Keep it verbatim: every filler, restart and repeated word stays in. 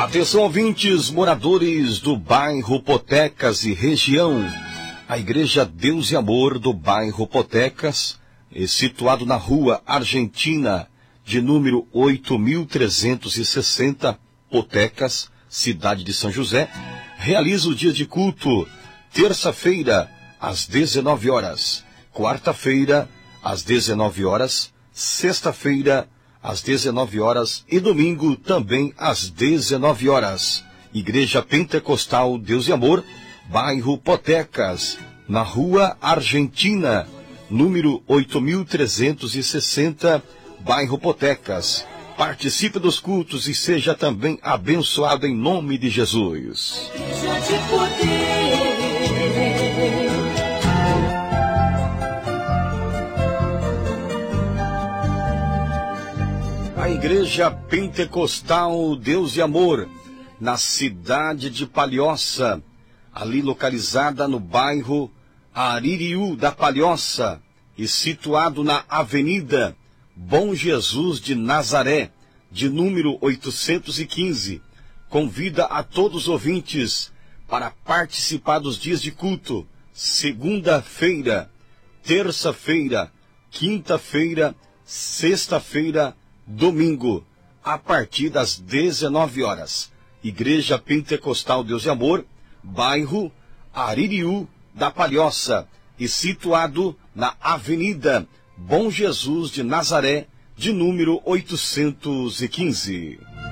Atenção, ouvintes, moradores do bairro Potecas e região. A Igreja Deus e Amor do bairro Potecas, situado na rua Argentina, de número oito mil trezentos e sessenta, Potecas, cidade de São José, realiza o dia de culto, terça-feira, às dezenove horas, quarta-feira, às dezenove horas, sexta-feira, às dezenove horas e domingo também às dezenove horas. Igreja Pentecostal Deus e Amor, bairro Potecas, na rua Argentina, número oito mil trezentos e sessenta, bairro Potecas. Participe dos cultos e seja também abençoado em nome de Jesus. A Igreja Pentecostal Deus e Amor, na cidade de Palhoça, ali localizada no bairro Aririú da Palhoça e situado na Avenida Bom Jesus de Nazaré, de número oitocentos e quinze, convida a todos os ouvintes para participar dos dias de culto, segunda-feira, terça-feira, quinta-feira, sexta-feira, domingo, a partir das dezenove horas. Igreja Pentecostal Deus e Amor, bairro Aririú da Palhoça e situado na Avenida Bom Jesus de Nazaré, de número oitocentos e quinze.